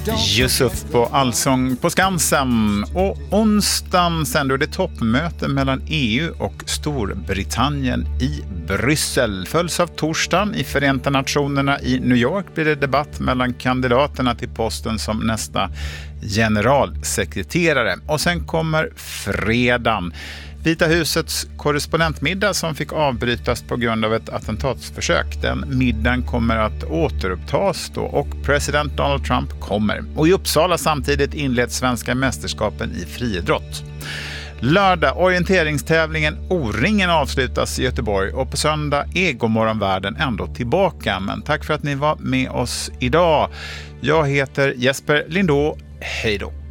Yusuf på Allsång på Skansen. Och onsdagen sänder det toppmöte mellan EU och Storbritannien i Bryssel. Följs av torsdagen i Förenta Nationerna i New York blir det debatt mellan kandidaterna till posten som nästa generalsekreterare. Och sen kommer fredagen. Vita husets korrespondentmiddag som fick avbrytas på grund av ett attentatsförsök. Den middagen kommer att återupptas då och president Donald Trump kommer. Och i Uppsala samtidigt inleds svenska mästerskapen i friidrott. Lördag orienteringstävlingen O-ringen avslutas i Göteborg och på söndag är Godmorgonvärlden ändå tillbaka. Men tack för att ni var med oss idag. Jag heter Jesper Lindå. Hej då!